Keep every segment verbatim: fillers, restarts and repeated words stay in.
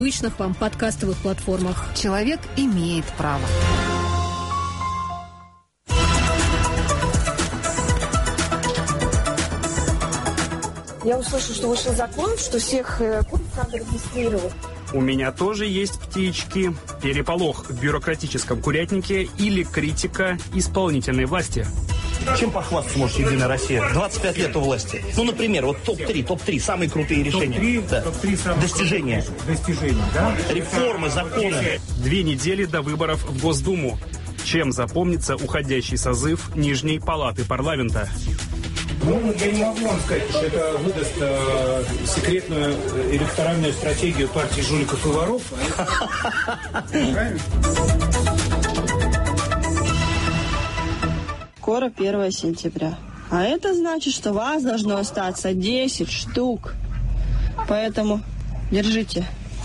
привычных вам подкастовых платформах. Человек имеет право. Я услышала, что вышел закон, что всех куриц надо регистрировать. У меня тоже есть птички. Переполох в бюрократическом курятнике или критика исполнительной власти. Чем похвастаться может Единая Россия? двадцать пять лет у власти. Ну, например, вот топ-три, топ-три, самые крутые решения. топ-три, да. топ-три самых достижения. Достижения, да? Реформы, законы. Две недели до выборов в Госдуму. Чем запомнится уходящий созыв Нижней Палаты парламента? Ну, я не могу вам сказать, что это выдаст э, секретную электоральную стратегию партии жуликов и воров. Правильно? Скоро первое сентября. А это значит, что вас должно остаться десять штук. Поэтому держите.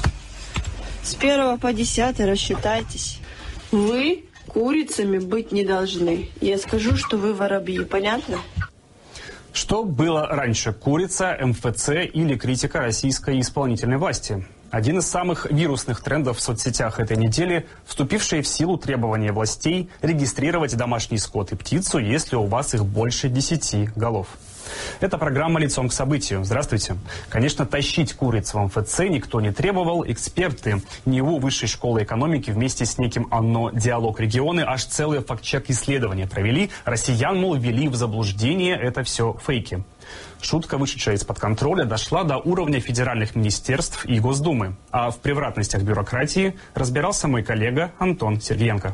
С первого по десятый рассчитайтесь. Вы курицами быть не должны. Я скажу, что вы воробьи. Понятно? Что было раньше? Курица, эм эф цэ или критика российской исполнительной власти? Один из самых вирусных трендов в соцсетях этой недели – вступившие в силу требования властей регистрировать домашний скот и птицу, если у вас их больше десяти голов. Это программа «Лицом к событию». Здравствуйте. Конечно, тащить куриц в эм эф цэ никто не требовал. Эксперты НИУ Высшей школы экономики вместе с неким ОНО «Диалог регионы» аж целые факт-чек исследования провели. Россиян, мол, ввели в заблуждение. Это все фейки. Шутка, вышедшая из-под контроля, дошла до уровня федеральных министерств и Госдумы. А в превратностях бюрократии разбирался мой коллега Антон Сергеенко.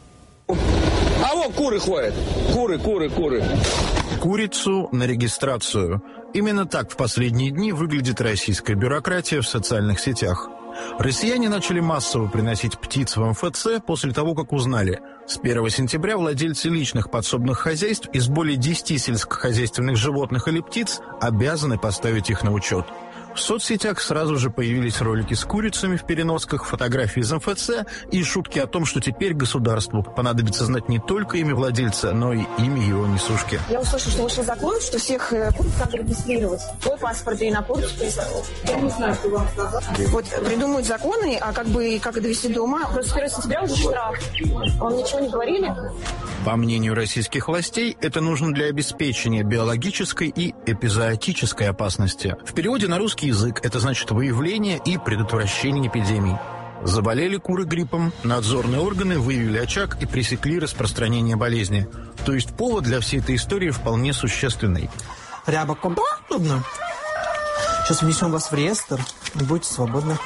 А вот куры ходят. Куры, куры, куры. Курицу на регистрацию. Именно так в последние дни выглядит российская бюрократия в социальных сетях. Россияне начали массово приносить птиц в эм эф цэ после того, как узнали, с первого сентября владельцы личных подсобных хозяйств из более десяти сельскохозяйственных животных или птиц обязаны поставить их на учет. В соцсетях сразу же появились ролики с курицами в переносках, фотографии из эм эф цэ и шутки о том, что теперь государству понадобится знать не только имя владельца, но и имя его несушки. Я услышала, что вышел закон, что всех куриц надо регистрировать. Твой паспорт и на курицу приставил. Я не знаю, что вам сказать. Вот придумывают законы, а как бы как довести до ума. Просто с первого сентября уже штраф. Вам ничего не говорили? По мнению российских властей, это нужно для обеспечения биологической и эпизоотической опасности. В переводе на русский язык это значит выявление и предотвращение эпидемий. Заболели куры гриппом, надзорные органы выявили очаг и пресекли распространение болезни. То есть повод для всей этой истории вполне существенный. Ряба, удобно. Сейчас внесем вас в реестр и будете свободны.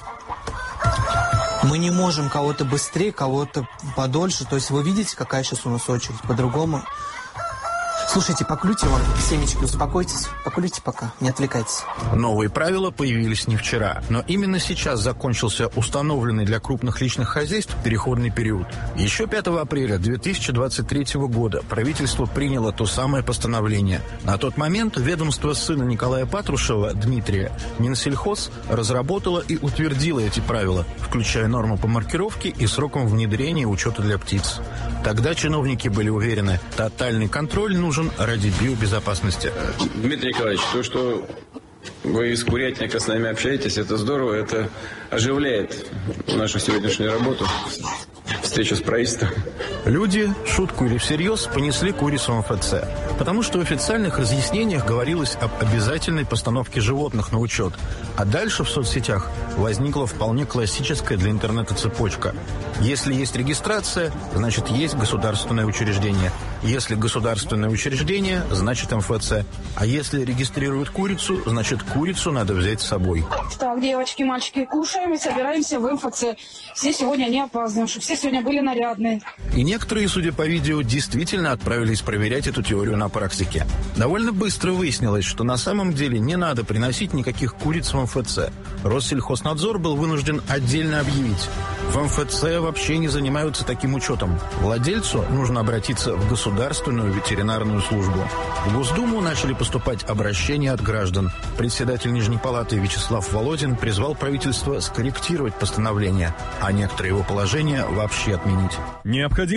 Мы не можем кого-то быстрее, кого-то подольше. То есть вы видите, какая сейчас у нас очередь. По-другому. Слушайте, поклюйте вам семечки, успокойтесь. Поклюйте пока, не отвлекайтесь. Новые правила появились не вчера, но именно сейчас закончился установленный для крупных личных хозяйств переходный период. Еще пятого апреля две тысячи двадцать третьего года правительство приняло то самое постановление. На тот момент ведомство сына Николая Патрушева, Дмитрия, Минсельхоз, разработало и утвердило эти правила, включая норму по маркировке и сроком внедрения учета для птиц. Тогда чиновники были уверены, тотальный контроль нужен ради биобезопасности. Дмитрий Николаевич, то, что вы из курятника с нами общаетесь, это здорово, это оживляет нашу сегодняшнюю работу, встречу с правительством. Люди, шутку или всерьез, понесли курицу в эм эф цэ, потому что в официальных разъяснениях говорилось об обязательной постановке животных на учет. А дальше в соцсетях возникла вполне классическая для интернета цепочка. Если есть регистрация, значит есть государственное учреждение. Если государственное учреждение, значит эм эф цэ. А если регистрируют курицу, значит курицу надо взять с собой. Так, девочки, мальчики, кушаем и собираемся в эм эф цэ. Все сегодня не опаздываем, чтобы все сегодня были нарядные. И некоторые, судя по видео, действительно отправились проверять эту теорию на практике. Довольно быстро выяснилось, что на самом деле не надо приносить никаких куриц в эм эф цэ. Россельхознадзор был вынужден отдельно объявить: в эм эф цэ вообще не занимаются таким учетом. Владельцу нужно обратиться в государственную ветеринарную службу. В Госдуму начали поступать обращения от граждан. Председатель Нижней Палаты Вячеслав Володин призвал правительство скорректировать постановление, а некоторые его положения вообще отменить. Необходимо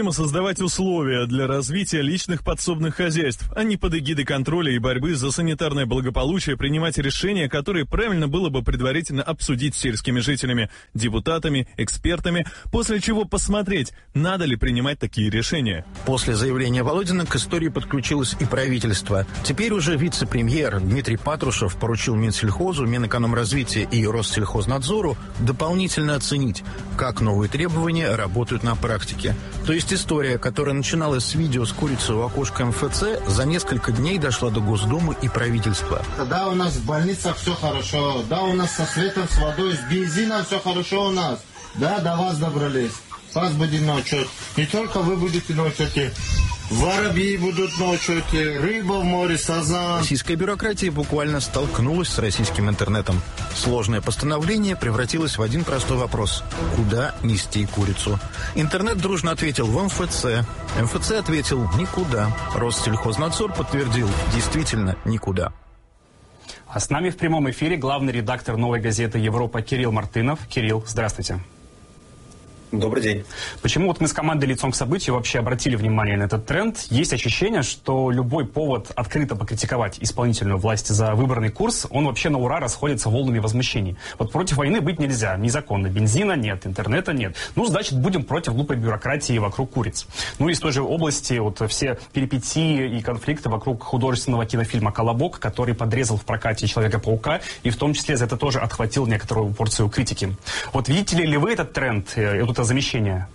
необходимо создавать условия для развития личных подсобных хозяйств, а не под эгидой контроля и борьбы за санитарное благополучие принимать решения, которые правильно было бы предварительно обсудить с сельскими жителями, депутатами, экспертами, после чего посмотреть, надо ли принимать такие решения. После заявления Володина к истории подключилось и правительство. Теперь уже вице-премьер Дмитрий Патрушев поручил Минсельхозу, Минэкономразвития и Россельхознадзору дополнительно оценить, как новые требования работают на практике. То есть история, которая начиналась с видео с курицей у окошка эм эф цэ, за несколько дней дошла до Госдумы и правительства. Да, у нас в больницах все хорошо. Да, у нас со светом, с водой, с бензином все хорошо у нас. Да, до вас добрались. Вас будет ночью. Не только вы будете ночью. Воробьи будут ночью, рыба в море, сазан. Российская бюрократия буквально столкнулась с российским интернетом. Сложное постановление превратилось в один простой вопрос. Куда нести курицу? Интернет дружно ответил в эм эф цэ. эм эф цэ ответил никуда. Россельхознадзор подтвердил действительно никуда. А с нами в прямом эфире главный редактор «Новой газеты Европа» Кирилл Мартынов. Кирилл, здравствуйте. Добрый день. Почему вот мы с командой «Лицом к событию» вообще обратили внимание на этот тренд? Есть ощущение, что любой повод открыто покритиковать исполнительную власть за выбранный курс, он вообще на ура расходится волнами возмущений. Вот против войны быть нельзя, незаконно. Бензина нет, интернета нет. Ну, значит, будем против глупой бюрократии вокруг куриц. Ну, из той же области вот все перипетии и конфликты вокруг художественного кинофильма «Колобок», который подрезал в прокате Человека-паука, и в том числе за это тоже отхватил некоторую порцию критики. Вот видите ли вы этот тренд, эту замещение?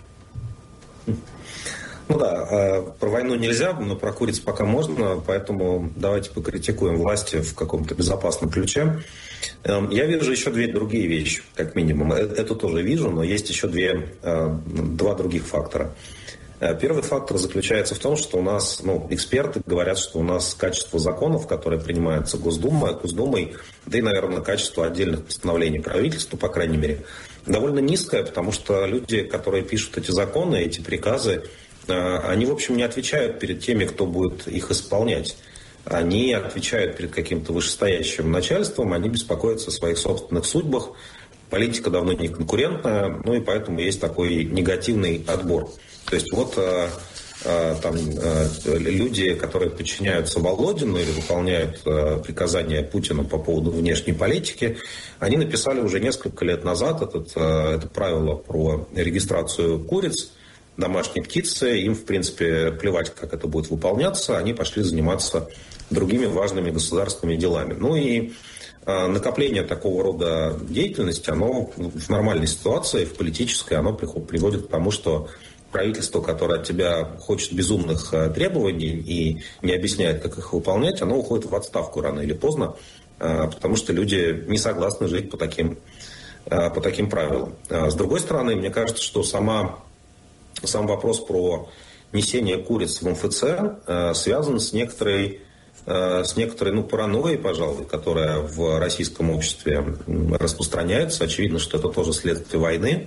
Ну да, про войну нельзя, но про куриц пока можно, поэтому давайте покритикуем власти в каком-то безопасном ключе. Я вижу еще две другие вещи, как минимум. Это тоже вижу, но есть еще две, два других фактора. Первый фактор заключается в том, что у нас, ну, эксперты говорят, что у нас качество законов, которые принимаются Госдумой, Госдумой, да и, наверное, качество отдельных постановлений правительства, по крайней мере, довольно низкое, потому что люди, которые пишут эти законы, эти приказы, они, в общем, не отвечают перед теми, кто будет их исполнять. Они отвечают перед каким-то вышестоящим начальством, они беспокоятся о своих собственных судьбах. Политика давно не конкурентная, ну и поэтому есть такой негативный отбор. То есть вот э, э, там э, люди, которые подчиняются Володину или выполняют э, приказания Путина по поводу внешней политики, они написали уже несколько лет назад этот, э, это правило про регистрацию куриц, домашней птицы. Им, в принципе, плевать, как это будет выполняться. Они пошли заниматься другими важными государственными делами. Ну и э, накопление такого рода деятельности, оно в нормальной ситуации, в политической, оно приводит к тому, что правительство, которое от тебя хочет безумных требований и не объясняет, как их выполнять, оно уходит в отставку рано или поздно, потому что люди не согласны жить по таким, по таким правилам. С другой стороны, мне кажется, что сама, сам вопрос про несение куриц в эм эф цэ связан с некоторой, с некоторой ну, паранойей, пожалуй, которая в российском обществе распространяется. Очевидно, что это тоже следствие войны.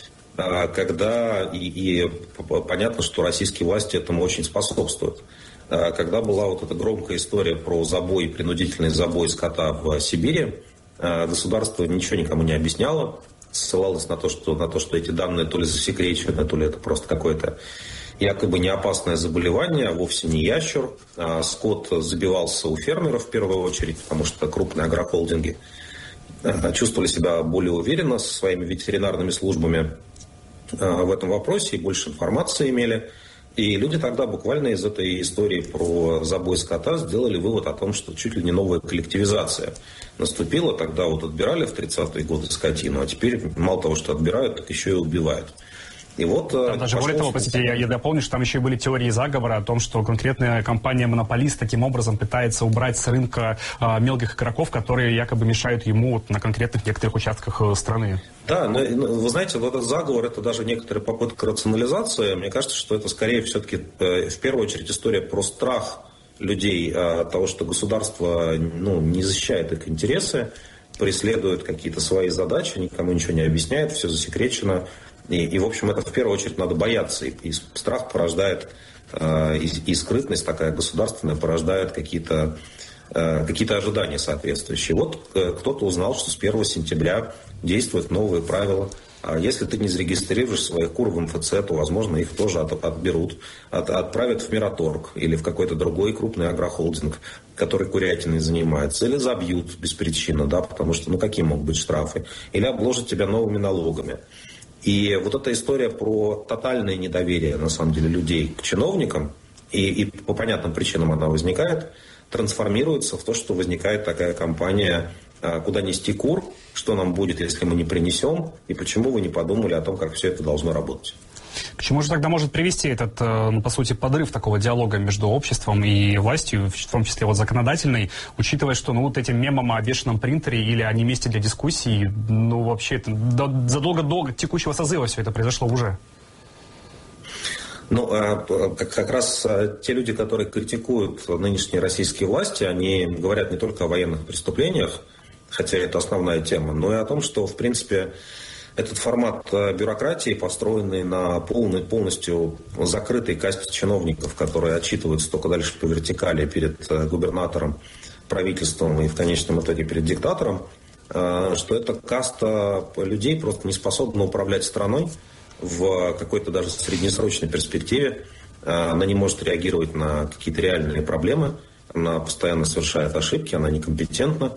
Когда, и, и понятно, что российские власти этому очень способствуют. Когда была вот эта громкая история про забой, принудительный забой скота в Сибири, государство ничего никому не объясняло, ссылалось на то, что, на то, что эти данные то ли засекречены, то ли это просто какое-то якобы неопасное заболевание, а вовсе не ящер. Скот забивался у фермеров в первую очередь, потому что крупные агрохолдинги чувствовали себя более уверенно со своими ветеринарными службами в этом вопросе и больше информации имели. И люди тогда буквально из этой истории про забой скота сделали вывод о том, что чуть ли не новая коллективизация наступила. Тогда вот отбирали в тридцатые годы скотину, а теперь мало того, что отбирают, так еще и убивают. И вот, там даже более того, простите, я, я дополню, что там еще и были теории заговора о том, что конкретная компания-монополист таким образом пытается убрать с рынка а, мелких игроков, которые якобы мешают ему вот, на конкретных некоторых участках страны. Да, но вы знаете, вот этот заговор, это даже некоторая попытка рационализации. Мне кажется, что это скорее все-таки э, в первую очередь история про страх людей э, от того, что государство ну, не защищает их интересы, преследует какие-то свои задачи, никому ничего не объясняет, все засекречено. И, и, в общем, это в первую очередь надо бояться. И, и страх порождает, э, и, и скрытность такая государственная порождает какие-то, э, какие-то ожидания соответствующие. Вот э, кто-то узнал, что с первого сентября действуют новые правила А если ты не зарегистрируешь своих кур в эм эф цэ, то, возможно, их тоже от, отберут, от, отправят в Мираторг или в какой-то другой крупный агрохолдинг, который курятиной занимается, или забьют без причины, да, потому что, ну, какие могут быть штрафы, или обложат тебя новыми налогами. И вот эта история про тотальное недоверие, на самом деле, людей к чиновникам, и, и по понятным причинам она возникает, трансформируется в то, что возникает такая кампания «Куда нести кур?», что нам будет, если мы не принесем, и почему вы не подумали о том, как все это должно работать. К чему же тогда может привести этот, ну, по сути, подрыв такого диалога между обществом и властью, в том числе вот законодательной, учитывая, что, ну, вот этим мемом о бешеном принтере или о неместе для дискуссий, ну, вообще, это задолго до текущего созыва все это произошло уже? Ну, как, как раз те люди, которые критикуют нынешние российские власти, они говорят не только о военных преступлениях, хотя это основная тема, но и о том, что, в принципе, этот формат бюрократии, построенный на полной, полностью закрытой касте чиновников, которые отчитываются только дальше по вертикали перед губернатором, правительством и в конечном итоге перед диктатором, что эта каста людей просто не способна управлять страной в какой-то даже среднесрочной перспективе. Она не может реагировать на какие-то реальные проблемы, она постоянно совершает ошибки, она некомпетентна,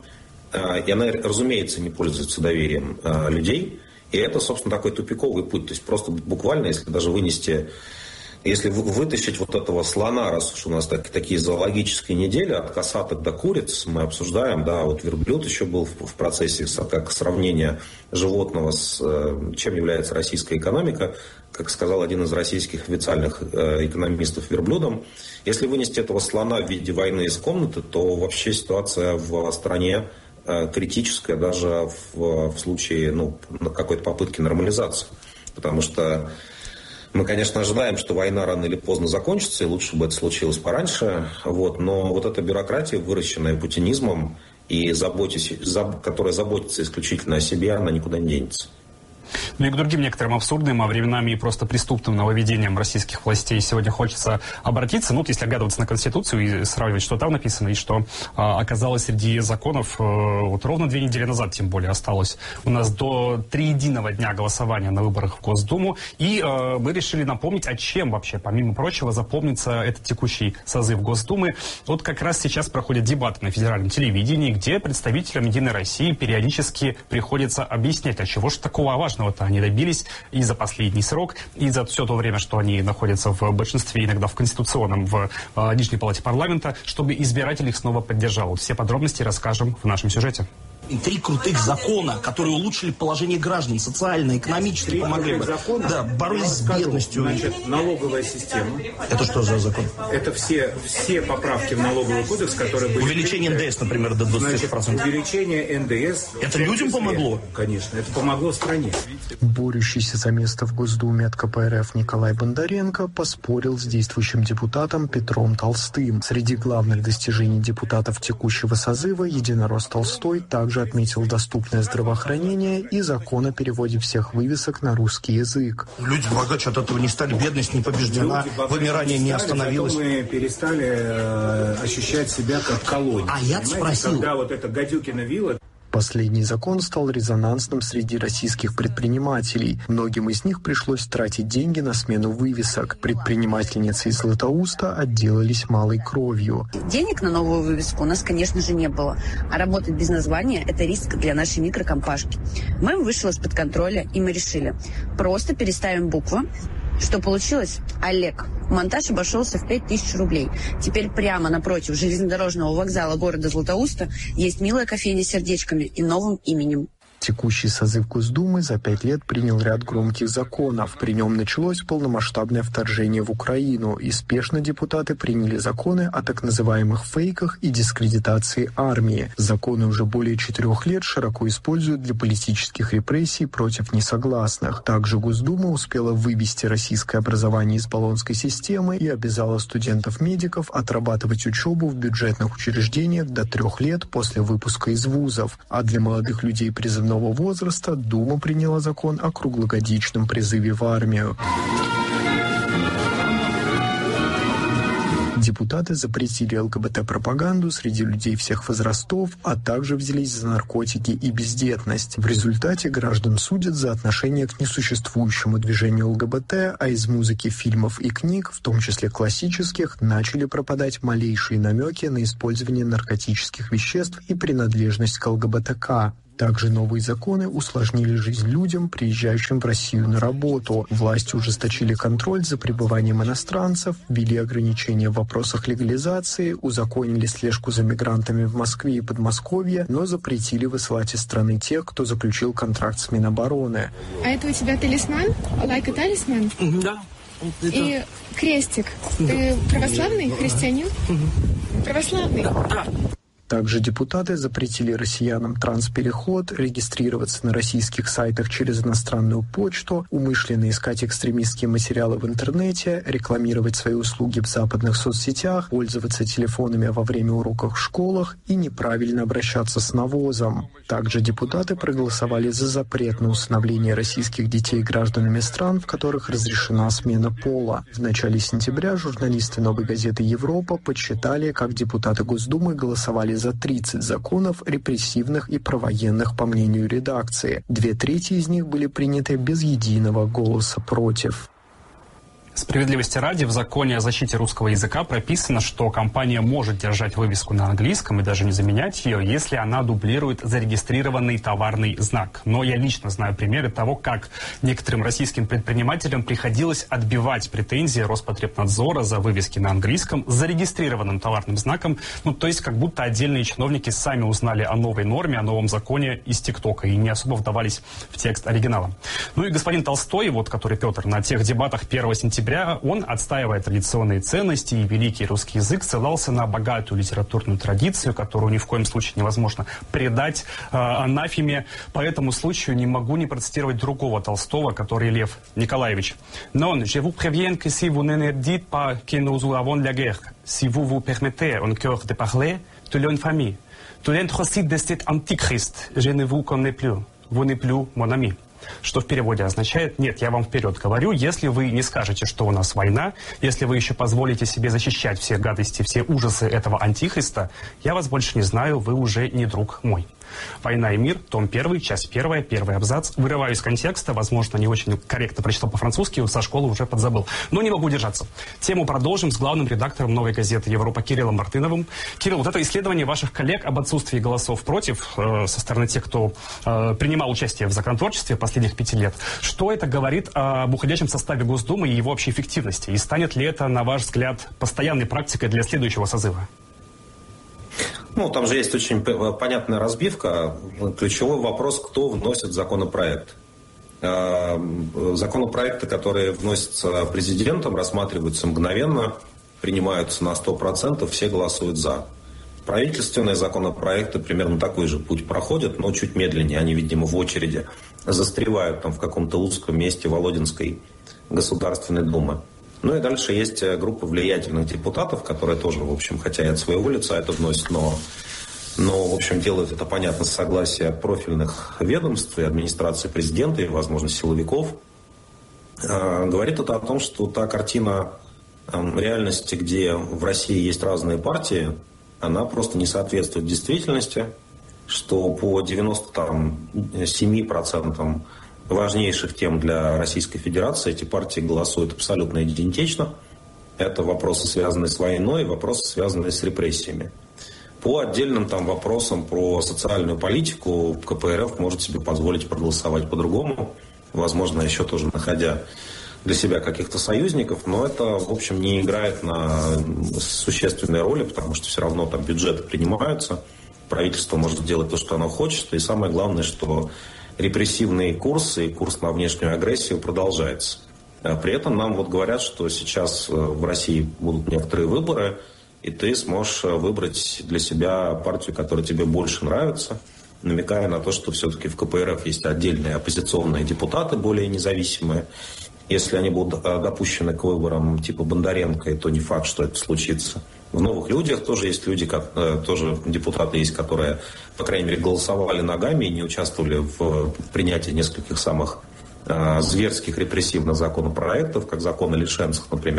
и она, разумеется, не пользуется доверием людей. И это, собственно, такой тупиковый путь. То есть просто буквально, если даже вынести, если вытащить вот этого слона, раз уж у нас так, такие зоологические недели, от косаток до куриц, мы обсуждаем, да, вот верблюд еще был в, в процессе, как сравнение животного с чем является российская экономика, как сказал один из российских официальных экономистов, верблюдом. Если вынести этого слона в виде войны из комнаты, то вообще ситуация в стране критическая даже в, в случае, ну, какой-то попытки нормализации. Потому что мы, конечно, ожидаем, что война рано или поздно закончится, и лучше бы это случилось пораньше. Вот, но вот эта бюрократия, выращенная путинизмом, и заботясь, заб, которая заботится исключительно о себе, она никуда не денется. Ну и к другим некоторым абсурдным, а временами и просто преступным нововведениям российских властей сегодня хочется обратиться. Ну, вот если оглядываться на Конституцию и сравнивать, что там написано, и что а, оказалось среди законов, а, вот ровно две недели назад, тем более, осталось у нас до триединого дня голосования на выборах в Госдуму. И а, мы решили напомнить, а чем вообще, помимо прочего, запомнится этот текущий созыв Госдумы. Вот как раз сейчас проходят дебаты на федеральном телевидении, где представителям Единой России периодически приходится объяснять, а чего же такого важного то они добились и за последний срок, и за все то время, что они находятся в большинстве, иногда в конституционном, в э, Нижней палате парламента, чтобы избиратель их снова поддержал. Все подробности расскажем в нашем сюжете. Три крутых закона, которые улучшили положение граждан, социально, экономически Три помогли бы. Закона, да, боролись с бедностью. Значит, налоговая система. Это что за закон? Это все, все поправки в налоговый кодекс, которые были... Увеличение эн дэ эс, например, до двадцати процентов. Значит, увеличение эн дэ эс... Это людям помогло? Конечно, это помогло стране. Борющийся за место в Госдуме от ка пэ эр эф Николай Бондаренко поспорил с действующим депутатом Петром Толстым. Среди главных достижений депутатов текущего созыва Единорос Толстой также отметил доступное здравоохранение и закон о переводе всех вывесок на русский язык. Люди богаче от этого не стали, бедность не побеждена, вымирание не остановилось. Мы перестали э, ощущать себя как колония. А я спросил. Когда вот эта гадюкина вилла... Последний закон стал резонансным среди российских предпринимателей. Многим из них пришлось тратить деньги на смену вывесок. Предпринимательницы из Златоуста отделались малой кровью. Денег на новую вывеску у нас, конечно же, не было. А работать без названия – это риск для нашей микрокомпашки. Мэм вышел из-под контроля, и мы решили – просто переставим буквы. Что получилось? Олег. Монтаж обошелся в пять тысяч рублей. Теперь прямо напротив железнодорожного вокзала города Златоуста есть милая кофейня с сердечками и новым именем. Текущий созыв Госдумы за пять лет принял ряд громких законов. При нем началось полномасштабное вторжение в Украину, и спешно депутаты приняли законы о так называемых фейках и дискредитации армии. Законы уже более четырех лет широко используют для политических репрессий против несогласных. Также Госдума успела вывести российское образование из болонской системы и обязала студентов-медиков отрабатывать учебу в бюджетных учреждениях до трех лет после выпуска из вузов. А для молодых людей призывного возраста Дума приняла закон о круглогодичном призыве в армию. Депутаты запретили ЛГБТ-пропаганду среди людей всех возрастов, а также взялись за наркотики и бездетность. В результате граждан судят за отношение к несуществующему движению ЛГБТ, а из музыки, фильмов и книг, в том числе классических, начали пропадать малейшие намеки на использование наркотических веществ и принадлежность к ЛГБТК. Также новые законы усложнили жизнь людям, приезжающим в Россию на работу. Власти ужесточили контроль за пребыванием иностранцев, ввели ограничения в вопросах легализации, узаконили слежку за мигрантами в Москве и Подмосковье, но запретили высылать из страны тех, кто заключил контракт с Минобороны. А это у тебя талисман? Лайка талисман? Да. Это... И крестик. Ты православный христианин? Православный? Да. Также депутаты запретили россиянам транспереход, регистрироваться на российских сайтах через иностранную почту, умышленно искать экстремистские материалы в интернете, рекламировать свои услуги в западных соцсетях, пользоваться телефонами во время уроков в школах и неправильно обращаться с навозом. Также депутаты проголосовали за запрет на усыновление российских детей гражданами стран, в которых разрешена смена пола. В начале сентября журналисты «Новой газеты Европа» подсчитали, как депутаты Госдумы голосовали за тридцать законов, репрессивных и провоенных, по мнению редакции. Две трети из них были приняты без единого голоса против. Справедливости ради, в законе о защите русского языка прописано, что компания может держать вывеску на английском и даже не заменять ее, если она дублирует зарегистрированный товарный знак. Но я лично знаю примеры того, как некоторым российским предпринимателям приходилось отбивать претензии Роспотребнадзора за вывески на английском с зарегистрированным товарным знаком. Ну, то есть, как будто отдельные чиновники сами узнали о новой норме, о новом законе из ТикТока и не особо вдавались в текст оригинала. Ну и господин Толстой, вот который Петр, на тех дебатах первого сентября, он, отстаивая традиционные ценности и великий русский язык, ссылался на богатую литературную традицию, которую ни в коем случае невозможно предать э, анафеме. По этому случаю не могу не процитировать другого Толстого, который Лев Николаевич. «Non, je vous préviens que si vous ne dites pas que nous avons la guerre, si vous vous permettez encore de parler de l'infamie, de l'introcide de cet antichrist, je ne vous connais plus, vous n'êtes plus mon ami». Что в переводе означает: нет, я вам вперед говорю, если вы не скажете, что у нас война, если вы еще позволите себе защищать все гадости, все ужасы этого антихриста, я вас больше не знаю, вы уже не друг мой. «Война и мир», том первый, часть первая, первый абзац. Вырываю из контекста, возможно, не очень корректно прочитал по-французски, со школы уже подзабыл. Но не могу держаться. Тему продолжим с главным редактором «Новой газеты Европа» Кириллом Мартыновым. Кирилл, вот это исследование ваших коллег об отсутствии голосов против э, со стороны тех, кто э, принимал участие в законотворчестве последних пяти лет. Что это говорит об уходящем составе Госдумы и его общей эффективности? И станет ли это, на ваш взгляд, постоянной практикой для следующего созыва? Ну, там же есть очень понятная разбивка. Ключевой вопрос, кто вносит законопроект. Законопроекты, которые вносятся президентом, рассматриваются мгновенно, принимаются на сто процентов, все голосуют «за». Правительственные законопроекты примерно такой же путь проходят, но чуть медленнее. Они, видимо, в очереди застревают там в каком-то узком месте Володинской Государственной Думы. Ну и дальше есть группа влиятельных депутатов, которые тоже, в общем, хотя и от своего лица это вносят, но, но в общем, делают это, понятно, с согласия профильных ведомств и администрации президента, и, возможно, силовиков. Говорит это о том, что та картина реальности, где в России есть разные партии, она просто не соответствует действительности, что по девяноста семи процентам важнейших тем для Российской Федерации эти партии голосуют абсолютно идентично. Это вопросы, связанные с войной, вопросы, связанные с репрессиями. По отдельным там вопросам про социальную политику ка пэ эр эф может себе позволить проголосовать по-другому, возможно, еще тоже находя для себя каких-то союзников, но это, в общем, не играет на существенной роли, потому что все равно там бюджеты принимаются, правительство может делать то, что оно хочет, и самое главное, что репрессивный курс и курс на внешнюю агрессию продолжается. При этом нам вот говорят, что сейчас в России будут некоторые выборы, и ты сможешь выбрать для себя партию, которая тебе больше нравится, намекая на то, что все-таки в ка пэ эр эф есть отдельные оппозиционные депутаты, более независимые. Если они будут допущены к выборам типа Бондаренко, то не факт, что это случится. В «Новых людях» тоже есть люди, как, тоже депутаты есть, которые, по крайней мере, голосовали ногами и не участвовали в принятии нескольких самых э, зверских репрессивных законопроектов, как закон о лишенцах, например.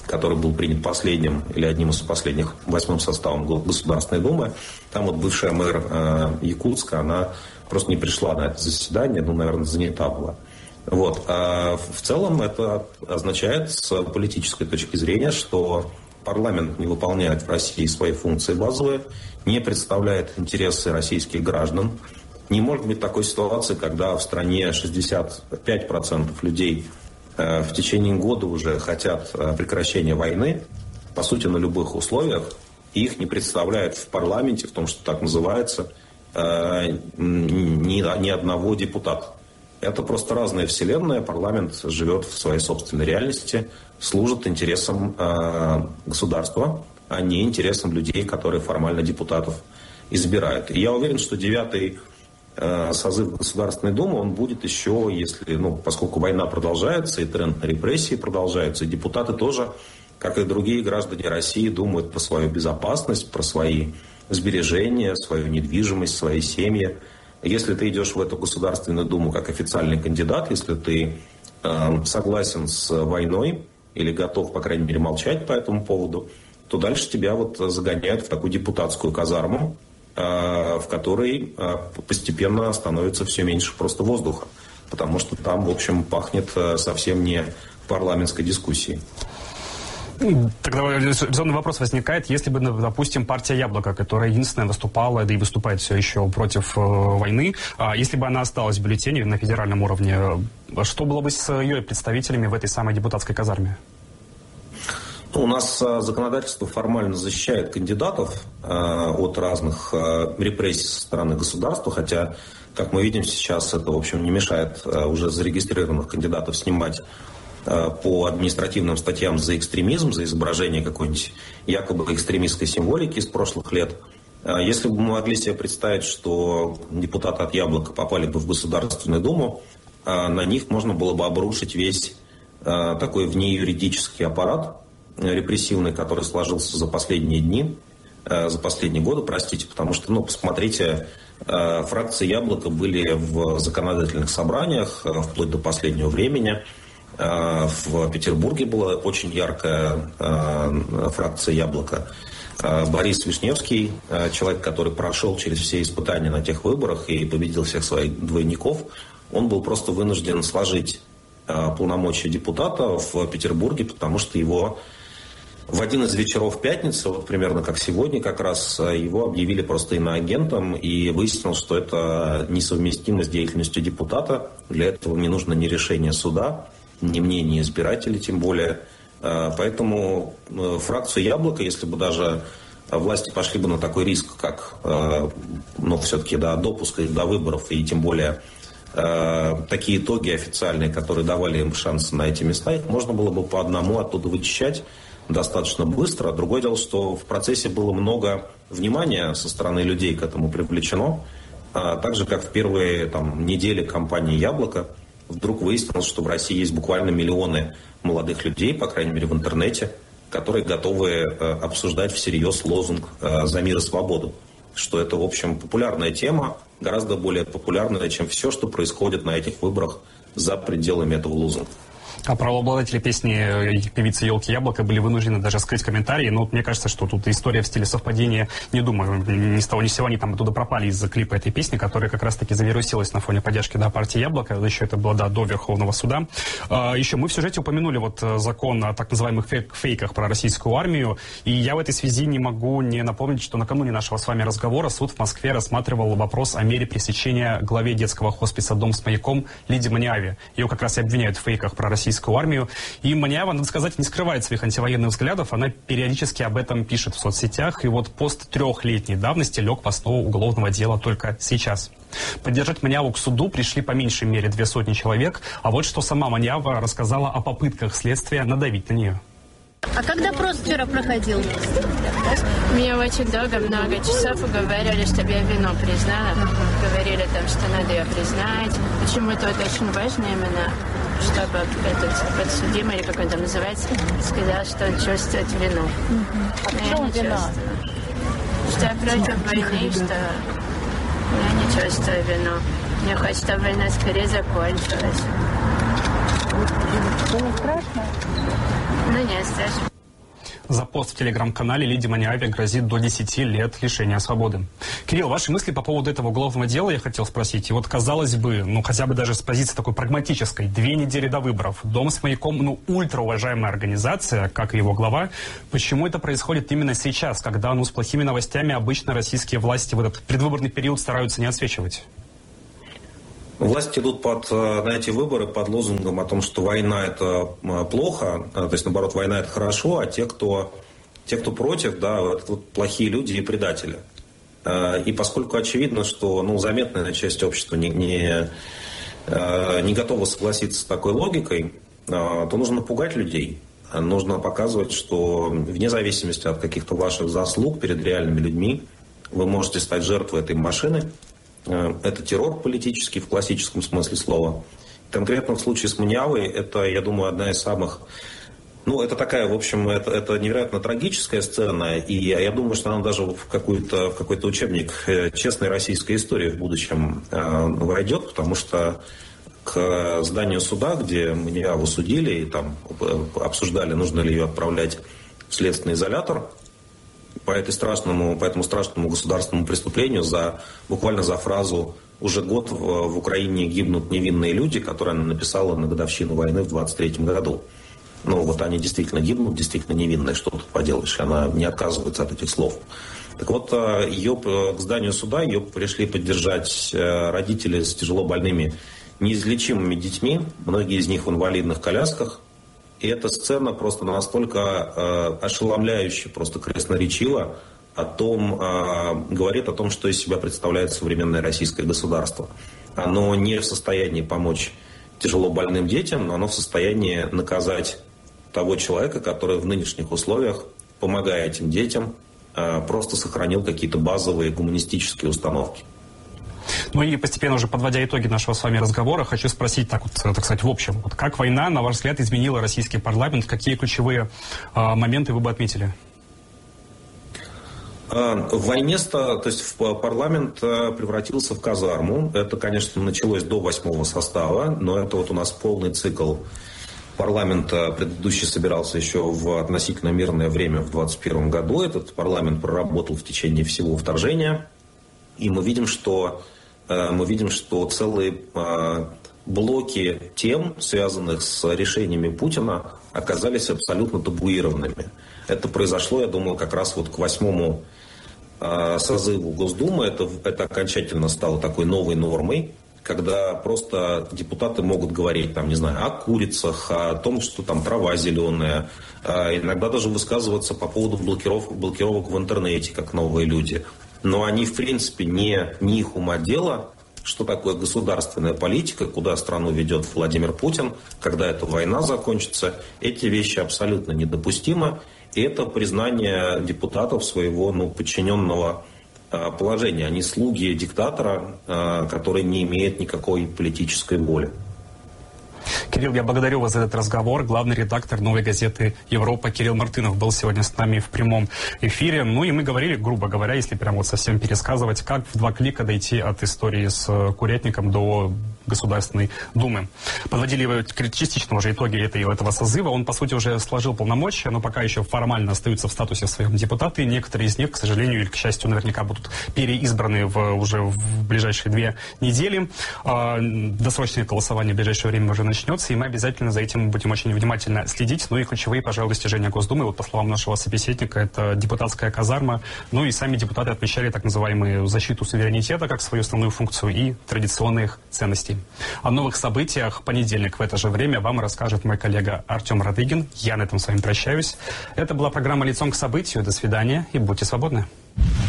который был принят последним или одним из последних восьмым составом Государственной Думы. Там вот бывшая мэр э, Якутска, она просто не пришла на это заседание, ну, наверное, занята была. Вот. А в целом это означает с политической точки зрения, что парламент не выполняет в России свои функции базовые, не представляет интересы российских граждан. Не может быть такой ситуации, когда в стране шестьдесят пять процентов людей э, в течение года уже хотят э, прекращения войны, по сути, на любых условиях, и их не представляет в парламенте, в том, что так называется, э, ни, ни одного депутата. Это просто разная вселенная. Парламент живет в своей собственной реальности, служит интересам э, государства, а не интересам людей, которые формально депутатов избирают. И я уверен, что девятый э, созыв Государственной Думы, он будет еще, если, ну, поскольку война продолжается, и тренд на репрессии продолжается, и депутаты тоже, как и другие граждане России, думают про свою безопасность, про свои сбережения, свою недвижимость, свои семьи. Если ты идешь в эту Государственную Думу как официальный кандидат, если ты э, согласен с войной или готов, по крайней мере, молчать по этому поводу, то дальше тебя вот загоняют в такую депутатскую казарму, э, в которой э, постепенно становится все меньше просто воздуха, потому что там, в общем, пахнет э, совсем не парламентской дискуссией. Тогда резонный вопрос возникает, если бы, допустим, партия «Яблоко», которая единственная выступала, да и выступает все еще против э, войны, а если бы она осталась в бюллетене на федеральном уровне, что было бы с ее представителями в этой самой депутатской казарме? У нас э, законодательство формально защищает кандидатов э, от разных э, репрессий со стороны государства, хотя, как мы видим сейчас, это, в общем, не мешает э, уже зарегистрированных кандидатов снимать по административным статьям за экстремизм, за изображение какой-нибудь якобы экстремистской символики из прошлых лет. Если бы мы могли себе представить, что депутаты от «Яблока» попали бы в Государственную Думу, на них можно было бы обрушить весь такой внеюридический аппарат репрессивный, который сложился за последние дни, за последние годы, простите, потому что, ну, посмотрите, фракции «Яблоко» были в законодательных собраниях вплоть до последнего времени. В Петербурге была очень яркая фракция «Яблоко». Борис Вишневский, человек, который прошел через все испытания на тех выборах и победил всех своих двойников, он был просто вынужден сложить полномочия депутата в Петербурге, потому что его в один из вечеров пятницы, вот примерно как сегодня, как раз его объявили просто иноагентом, и выяснилось, что это несовместимо с деятельностью депутата. Для этого не нужно ни решение суда, ни мнение избирателей, тем более. Поэтому фракцию «Яблоко», если бы даже власти пошли бы на такой риск, как, ну, все-таки, да, допуск их до выборов, и тем более такие итоги официальные, которые давали им шансы на эти места, их можно было бы по одному оттуда вычищать достаточно быстро. Другое дело, что в процессе было много внимания со стороны людей к этому привлечено. Так же, как в первые там, недели кампании «Яблоко», вдруг выяснилось, что в России есть буквально миллионы молодых людей, по крайней мере в интернете, которые готовы обсуждать всерьез лозунг «За мир и свободу». Что это, в общем, популярная тема, гораздо более популярная, чем все, что происходит на этих выборах за пределами этого лозунга. А правообладатели песни певицы «Елки Яблоко» были вынуждены даже скрыть комментарии. Но вот мне кажется, что тут история в стиле совпадения, не думаю, ни с того ни с сего они там оттуда пропали из-за клипа этой песни, которая как раз-таки завирусилась на фоне поддержки, да, партии «Яблоко». Еще это было, да, до Верховного суда. А, еще мы в сюжете упомянули вот закон о так называемых фейк фейках про российскую армию. И я в этой связи не могу не напомнить, что накануне нашего с вами разговора суд в Москве рассматривал вопрос о мере пресечения главе детского хосписа «Дом с маяком» Лиде Маниаве. Ее как раз и обвиняют в фейках про российскую армию. И Маниава, надо сказать, не скрывает своих антивоенных взглядов. Она периодически об этом пишет в соцсетях. И вот пост трехлетней давности лег в основу уголовного дела только сейчас. Поддержать Маниаву к суду пришли по меньшей мере две сотни человек. А вот что сама Маниава рассказала о попытках следствия надавить на нее. А как допрос вчера проходил? Мне очень долго, много часов уговаривали, чтобы я вину признала. Говорили там, что надо ее признать. Почему-то это очень важно именно, чтобы этот подсудимый, или как он там называется, сказал, что он чувствует вину. А почему вина? Что я против войны, что я не чувствую вину. Мне хочется, чтобы война скорее закончилась. Это не страшно? Ну, нет, страшно. За пост в телеграм-канале Лидии Маниаве грозит до десяти лет лишения свободы. Кирилл, ваши мысли по поводу этого уголовного дела я хотел спросить. И вот, казалось бы, ну хотя бы даже с позиции такой прагматической, две недели до выборов, Дом с маяком, ну ультрауважаемая организация, как и его глава. Почему это происходит именно сейчас, когда ну с плохими новостями обычно российские власти в этот предвыборный период стараются не отсвечивать? Власти идут под, на эти выборы под лозунгом о том, что война – это плохо, то есть, наоборот, война – это хорошо, а те, кто, те, кто против, да, это вот плохие люди и предатели. И поскольку очевидно, что ну, заметная часть общества не, не, не готова согласиться с такой логикой, то нужно пугать людей. Нужно показывать, что вне зависимости от каких-то ваших заслуг перед реальными людьми вы можете стать жертвой этой машины. Это террор политический в классическом смысле слова. Конкретно в случае с Маниавой это, я думаю, одна из самых... Ну, это такая, в общем, это, это невероятно трагическая сцена, и я думаю, что она даже в, какой-то, в какой-то учебник честной российской истории в будущем э, войдет, потому что к зданию суда, где Маниаву судили и там обсуждали, нужно ли ее отправлять в следственный изолятор, по, этой страшному, по этому страшному государственному преступлению за, буквально за фразу «Уже год в, в Украине гибнут невинные люди», которую она написала на годовщину войны в двадцать третьем году. Ну, вот они действительно гибнут, действительно невинные, что тут поделаешь, она не отказывается от этих слов. Так вот, ее, к зданию суда ее пришли поддержать родители с тяжело больными неизлечимыми детьми, многие из них в инвалидных колясках. И эта сцена просто настолько э, ошеломляюще, просто красноречиво о том, э, говорит о том, что из себя представляет современное российское государство. Оно не в состоянии помочь тяжело больным детям, но оно в состоянии наказать того человека, который в нынешних условиях, помогая этим детям, э, просто сохранил какие-то базовые гуманистические установки. Ну и постепенно уже подводя итоги нашего с вами разговора, хочу спросить так вот, так сказать, в общем. Вот как война, на ваш взгляд, изменила российский парламент? Какие ключевые а, моменты вы бы отметили? В войне, то есть в парламент превратился в казарму. Это, конечно, началось до восьмого состава, но это вот у нас полный цикл парламента. Предыдущий собирался еще в относительно мирное время в двадцать первом году. Этот парламент проработал в течение всего вторжения. И мы видим, что, мы видим, что целые блоки тем, связанных с решениями Путина, оказались абсолютно табуированными. Это произошло, я думаю, как раз вот к восьмому созыву Госдумы. Это, это окончательно стало такой новой нормой, когда просто депутаты могут говорить, там, не знаю, о курицах, о том, что там трава зеленая, иногда даже высказываться по поводу блокировок, блокировок в интернете, как новые люди. Но они, в принципе, не, не их ума дело, что такое государственная политика, куда страну ведет Владимир Путин, когда эта война закончится. Эти вещи абсолютно недопустимы. И это признание депутатов своего ну, подчиненного э, положения. Они слуги диктатора, э, который не имеет никакой политической воли. Кирилл, я благодарю вас за этот разговор. Главный редактор «Новой газеты Европа» Кирилл Мартынов был сегодня с нами в прямом эфире. Ну и мы говорили, грубо говоря, если прямо вот совсем пересказывать, как в два клика дойти от истории с Курятником до Государственной Думы. Подводили его частично уже итоги этой, этого созыва. Он, по сути, уже сложил полномочия, но пока еще формально остаются в статусе своем депутаты. И некоторые из них, к сожалению или к счастью, наверняка будут переизбраны в, уже в ближайшие две недели. А, досрочное голосование в ближайшее время уже начнется, и мы обязательно за этим будем очень внимательно следить. Ну и ключевые, пожалуй, достижения Госдумы, вот по словам нашего собеседника, это депутатская казарма. Ну и сами депутаты отмечали так называемую защиту суверенитета как свою основную функцию и традиционных ценностей. О новых событиях в понедельник в это же время вам расскажет мой коллега Артем Радыгин. Я на этом с вами прощаюсь. Это была программа «Лицом к событию». До свидания и будьте свободны.